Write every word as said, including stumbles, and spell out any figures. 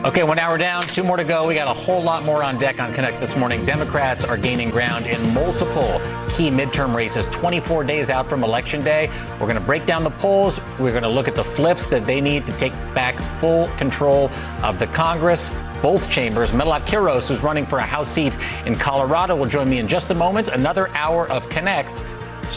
Okay, one hour down, two more to go. We got a whole lot more on deck on Connect this morning. Democrats are gaining ground in multiple key midterm races, twenty-four days out from Election Day. We're going to break down the polls. We're going to look at the flips that they need to take back full control of the Congress, both chambers. Medlat Quiros, who's running for a House seat in Colorado, will join me in just a moment. Another hour of Connect